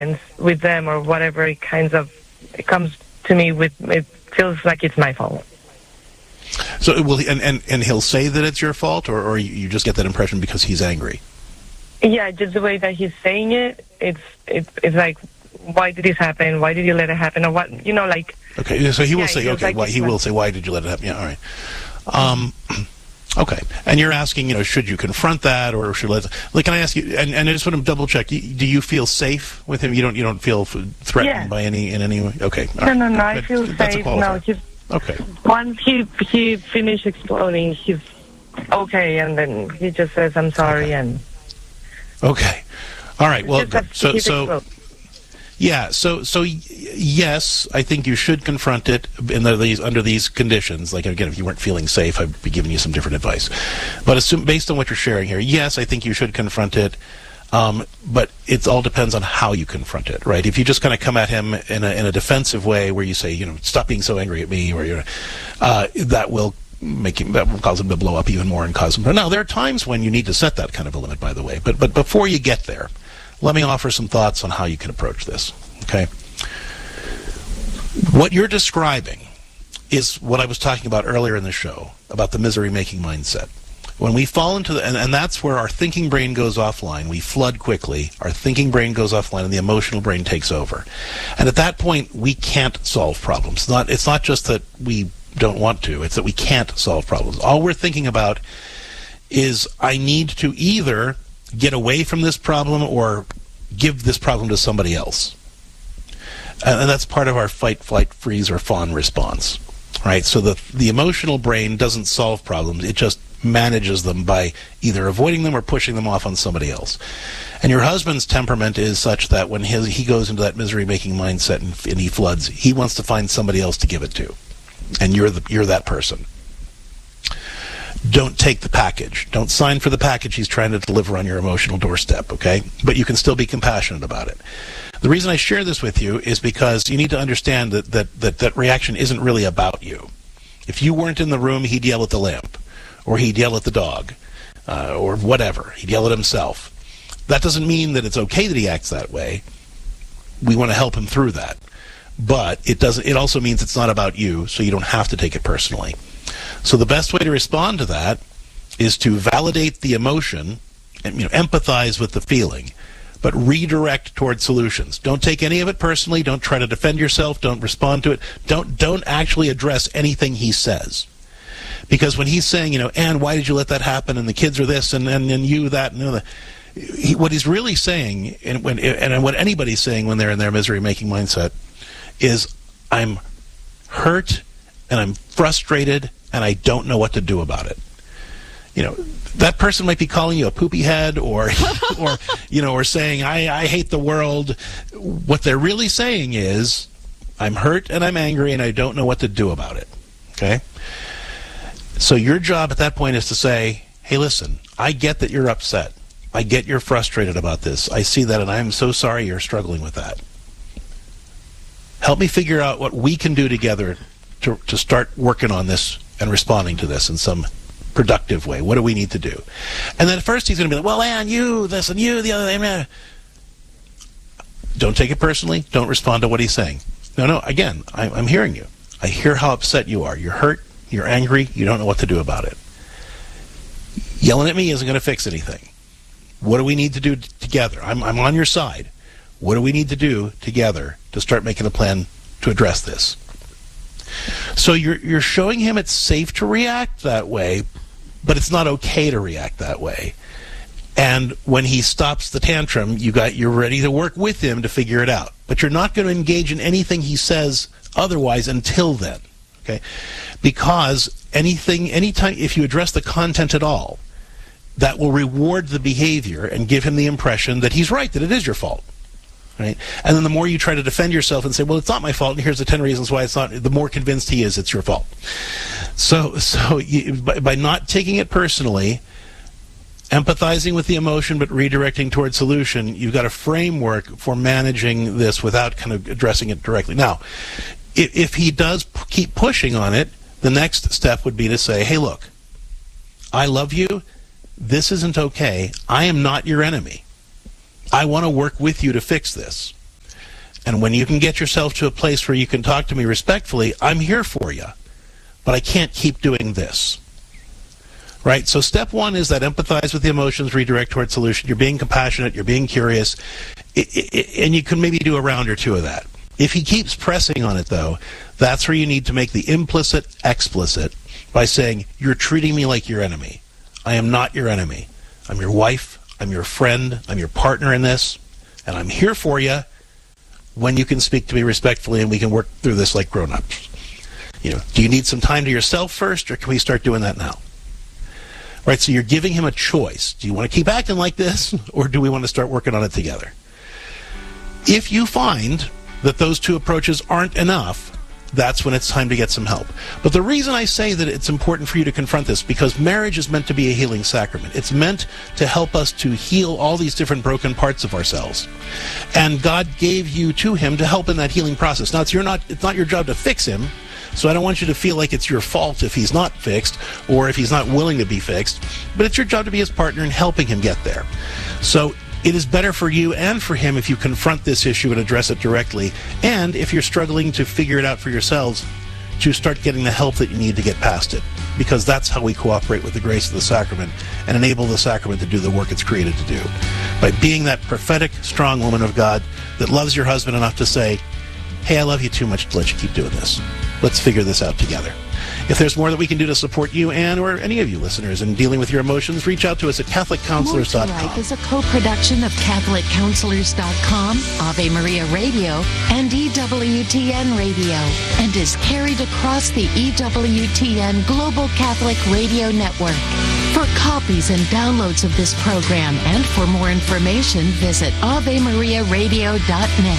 with them or whatever, it comes to me with, it feels like it's my fault. So will he, and he'll say that it's your fault, or you just get that impression because he's angry? Yeah, just the way that he's saying it, it's like, why did this happen? Why did you let it happen? Or what, like... Okay, so he will say, okay, like he will say, why did you let it happen? Yeah, all right. Okay, and you're asking, should you confront that, or should can I ask you? And I just want to double check. Do you feel safe with him? You don't feel threatened by in any way? Okay. No. I feel safe. No, okay. Once he finished exploding, he's okay, and then he just says, "I'm sorry," and. Okay. All right. Well, so. Yeah, so yes, I think you should confront it under these conditions. Like, again, if you weren't feeling safe, I'd be giving you some different advice. But based on what you're sharing here, yes, I think you should confront it. But it all depends on how you confront it, right? If you just kind of come at him in a defensive way, where you say, stop being so angry at me, or that will cause him to blow up even more and cause him. Now, there are times when you need to set that kind of a limit, by the way. But before you get there, let me offer some thoughts on how you can approach this, okay? What you're describing is what I was talking about earlier in the show, about the misery-making mindset. When we fall into and that's where our thinking brain goes offline. We flood quickly. Our thinking brain goes offline, and the emotional brain takes over. And at that point, we can't solve problems. It's not just that we don't want to. It's that we can't solve problems. All we're thinking about is, I need to either get away from this problem or give this problem to somebody else. And that's part of our fight, flight, freeze, or fawn response, right? So the emotional brain doesn't solve problems. It just manages them by either avoiding them or pushing them off on somebody else. And your husband's temperament is such that when he goes into that misery-making mindset and he floods, he wants to find somebody else to give it to. And you're that person. Don't take the package. Don't sign for the package he's trying to deliver on your emotional doorstep, okay? But you can still be compassionate about it. The reason I share this with you is because you need to understand that reaction isn't really about you. If you weren't in the room, he'd yell at the lamp, or he'd yell at the dog, or whatever. He'd yell at himself. That doesn't mean that it's okay that he acts that way. We want to help him through that. But it also means it's not about you, so you don't have to take it personally. So the best way to respond to that is to validate the emotion and empathize with the feeling, but redirect toward solutions. Don't take any of it personally. Don't try to defend yourself. Don't respond to it. Don't actually address anything he says. Because when he's saying, Anne, why did you let that happen? And the kids are this, and you that, and that. What he's really saying, and what anybody's saying when they're in their misery-making mindset, is, I'm hurt and I'm frustrated and I don't know what to do about it. That person might be calling you a poopy head or saying, I hate the world. What they're really saying is, I'm hurt and I'm angry and I don't know what to do about it. Okay? So your job at that point is to say, hey, listen, I get that you're upset. I get you're frustrated about this. I see that, and I'm so sorry you're struggling with that. Help me figure out what we can do together to start working on this and responding to this in some productive way. What do we need to do? And then at first he's going to be like, well, Ann, you this and you the other thing. Don't take it personally. Don't respond to what he's saying. No, again, I'm hearing you. I hear how upset you are. You're hurt. You're angry. You don't know what to do about it. Yelling at me isn't going to fix anything. What do we need to do together? I'm on your side. What do we need to do together to start making a plan to address this? So you're showing him it's safe to react that way, but it's not okay to react that way. And when he stops the tantrum, you're ready to work with him to figure it out. But you're not going to engage in anything he says otherwise until then. Okay? Because anytime if you address the content at all, that will reward the behavior and give him the impression that he's right, that it is your fault. Right? And then the more you try to defend yourself and say, well, it's not my fault, and here's the 10 reasons why it's not, the more convinced he is it's your fault. So by not taking it personally, empathizing with the emotion but redirecting towards solution, you've got a framework for managing this without kind of addressing it directly. Now, if he does keep pushing on it, the next step would be to say, hey, look, I love you. This isn't okay. I am not your enemy. I want to work with you to fix this. And when you can get yourself to a place where you can talk to me respectfully, I'm here for you. But I can't keep doing this. Right? So step one is that empathize with the emotions, redirect toward solution. You're being compassionate, you're being curious, and you can maybe do a round or two of that. If he keeps pressing on it, though, that's where you need to make the implicit explicit by saying, you're treating me like your enemy. I am not your enemy. I'm your wife, I'm your friend, I'm your partner in this, and I'm here for you when you can speak to me respectfully and we can work through this like grown-ups. Do you need some time to yourself first, or can we start doing that now? Right, so you're giving him a choice. Do you want to keep acting like this, or do we want to start working on it together? If you find that those two approaches aren't enough, that's when it's time to get some help. But the reason I say that it's important for you to confront this, because marriage is meant to be a healing sacrament. It's meant to help us to heal all these different broken parts of ourselves. And God gave you to him to help in that healing process. Now, it's not your job to fix him, so I don't want you to feel like it's your fault if he's not fixed or if he's not willing to be fixed, but it's your job to be his partner in helping him get there. So it is better for you and for him if you confront this issue and address it directly, and if you're struggling to figure it out for yourselves, to start getting the help that you need to get past it, because that's how we cooperate with the grace of the sacrament and enable the sacrament to do the work it's created to do. By being that prophetic, strong woman of God that loves your husband enough to say, hey, I love you too much to let you keep doing this. Let's figure this out together. If there's more that we can do to support you and or any of you listeners in dealing with your emotions, reach out to us at CatholicCounselors.com. More to Life is a co-production of CatholicCounselors.com, Ave Maria Radio, and EWTN Radio, and is carried across the EWTN Global Catholic Radio Network. For copies and downloads of this program and for more information, visit AveMariaRadio.net.